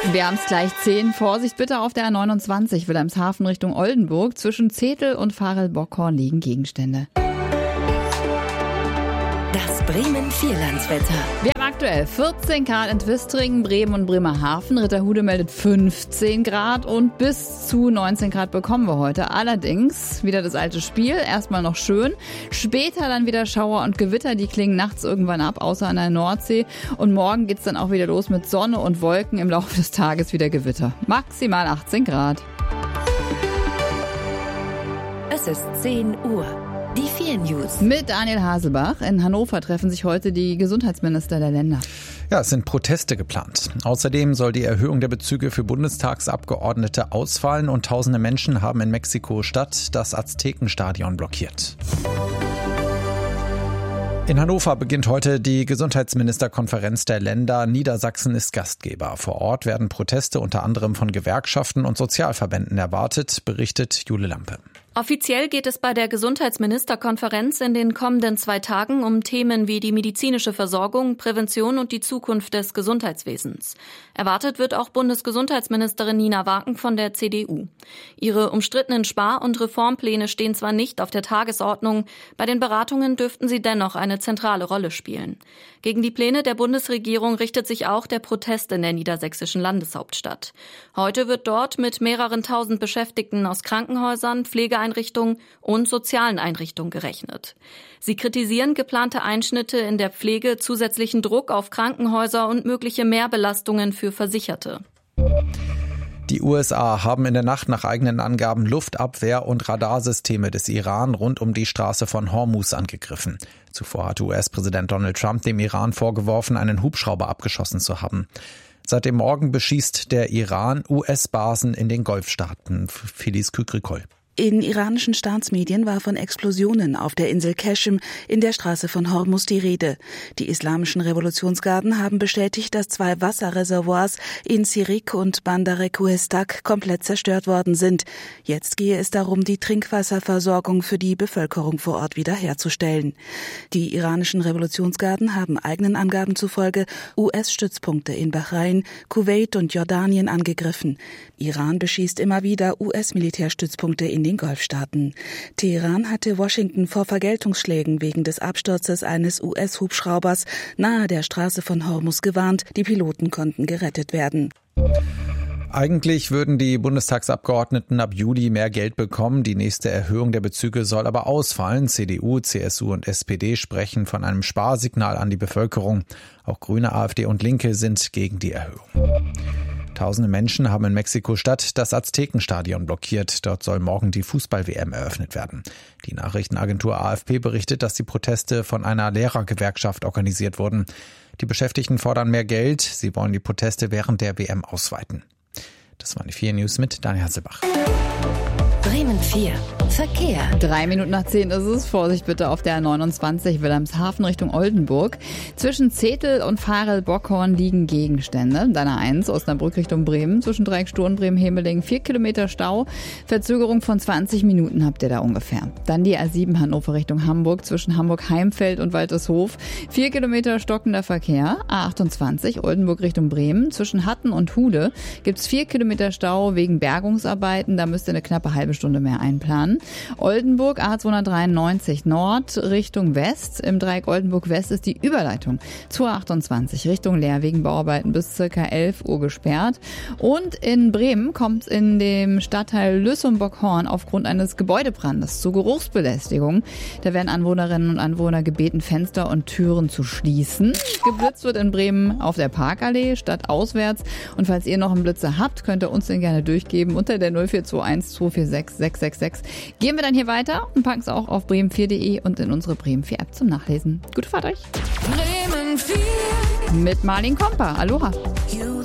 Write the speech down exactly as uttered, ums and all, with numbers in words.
Wir haben es gleich zehn. Vorsicht bitte auf der A neunundzwanzig Wilhelmshaven Richtung Oldenburg. Zwischen Zetel und Varel-Bockhorn liegen Gegenstände. Das Bremen-Vierlandswetter. Wir haben aktuell vierzehn Grad in Twistringen, Bremen und Bremerhaven. Ritterhude meldet fünfzehn Grad und bis zu neunzehn Grad bekommen wir heute. Allerdings wieder das alte Spiel. Erstmal noch schön. Später dann wieder Schauer und Gewitter. Die klingen nachts irgendwann ab, außer an der Nordsee. Und morgen geht's dann auch wieder los mit Sonne und Wolken. Im Laufe des Tages wieder Gewitter. Maximal achtzehn Grad. Es ist zehn Uhr. Die vier News. Mit Daniel Haselbach. In Hannover treffen sich heute die Gesundheitsminister der Länder. Ja, es sind Proteste geplant. Außerdem soll die Erhöhung der Bezüge für Bundestagsabgeordnete ausfallen und tausende Menschen haben in Mexiko-Stadt das Aztekenstadion blockiert. In Hannover beginnt heute die Gesundheitsministerkonferenz der Länder. Niedersachsen ist Gastgeber. Vor Ort werden Proteste unter anderem von Gewerkschaften und Sozialverbänden erwartet, berichtet Jule Lampe. Offiziell geht es bei der Gesundheitsministerkonferenz in den kommenden zwei Tagen um Themen wie die medizinische Versorgung, Prävention und die Zukunft des Gesundheitswesens. Erwartet wird auch Bundesgesundheitsministerin Nina Waken von der C D U. Ihre umstrittenen Spar- und Reformpläne stehen zwar nicht auf der Tagesordnung, bei den Beratungen dürften sie dennoch eine zentrale Rolle spielen. Gegen die Pläne der Bundesregierung richtet sich auch der Protest in der niedersächsischen Landeshauptstadt. Heute wird dort mit mehreren tausend Beschäftigten aus Krankenhäusern, Pflegeeinrichtungen und sozialen Einrichtungen gerechnet. Sie kritisieren geplante Einschnitte in der Pflege, zusätzlichen Druck auf Krankenhäuser und mögliche Mehrbelastungen für Versicherte. Die U S A haben in der Nacht nach eigenen Angaben Luftabwehr- und Radarsysteme des Iran rund um die Straße von Hormuz angegriffen. Zuvor hatte U S-Präsident Donald Trump dem Iran vorgeworfen, einen Hubschrauber abgeschossen zu haben. Seit dem Morgen beschießt der Iran U S-Basen in den Golfstaaten. Felice Kükrikol. In iranischen Staatsmedien war von Explosionen auf der Insel Qeshm in der Straße von Hormuz die Rede. Die islamischen Revolutionsgarden haben bestätigt, dass zwei Wasserreservoirs in Sirik und Bandar Kuhestak komplett zerstört worden sind. Jetzt gehe es darum, die Trinkwasserversorgung für die Bevölkerung vor Ort wiederherzustellen. Die iranischen Revolutionsgarden haben eigenen Angaben zufolge U S-Stützpunkte in Bahrain, Kuwait und Jordanien angegriffen. Iran beschießt immer wieder U S-Militärstützpunkte in den Golfstaaten. Teheran hatte Washington vor Vergeltungsschlägen wegen des Absturzes eines U S-Hubschraubers nahe der Straße von Hormuz gewarnt. Die Piloten konnten gerettet werden. Eigentlich würden die Bundestagsabgeordneten ab Juli mehr Geld bekommen. Die nächste Erhöhung der Bezüge soll aber ausfallen. C D U, C S U und S P D sprechen von einem Sparsignal an die Bevölkerung. Auch Grüne, AfD und Linke sind gegen die Erhöhung. Tausende Menschen haben in Mexiko-Stadt das Aztekenstadion blockiert. Dort soll morgen die Fußball-W M eröffnet werden. Die Nachrichtenagentur A F P berichtet, dass die Proteste von einer Lehrergewerkschaft organisiert wurden. Die Beschäftigten fordern mehr Geld. Sie wollen die Proteste während der W M ausweiten. Das waren die vier News mit Daniel Haselbach. Bremen vier. Verkehr. Drei Minuten nach zehn ist es. Vorsicht bitte auf der A neunundzwanzig Wilhelmshaven Richtung Oldenburg. Zwischen Zetel und Varel-Bockhorn liegen Gegenstände. Dann A eins Osnabrück Richtung Bremen. Zwischen Dreieck Sturm, Bremen-Hemeling. Vier Kilometer Stau. Verzögerung von zwanzig Minuten habt ihr da ungefähr. Dann die A sieben Hannover Richtung Hamburg. Zwischen Hamburg-Heimfeld und Waltershof. Vier Kilometer stockender Verkehr. A achtundzwanzig Oldenburg Richtung Bremen. Zwischen Hatten und Hude gibt's vier Kilometer Stau wegen Bergungsarbeiten. Da müsst ihr eine knappe halbe Stunde mehr einplanen. Oldenburg A zweihundertdreiundneunzig Nord Richtung West. Im Dreieck Oldenburg West ist die Überleitung zur achtundzwanzig Richtung Leer wegen Bauarbeiten bis circa elf Uhr gesperrt. Und in Bremen kommt es in dem Stadtteil Lüssum-Bockhorn aufgrund eines Gebäudebrandes zu Geruchsbelästigung. Da werden Anwohnerinnen und Anwohner gebeten, Fenster und Türen zu schließen. Geblitzt wird in Bremen auf der Parkallee stadtauswärts. Und falls ihr noch einen Blitzer habt, könnt ihr uns den gerne durchgeben unter der null vier zwei eins zwei vier sechs sechs sechs sechs. Gehen wir dann hier weiter und packen es auch auf bremen vier punkt de und in unsere Bremen vier App zum Nachlesen. Gute Fahrt euch. Bremen vier. Mit Marlin Kompa. Aloha. You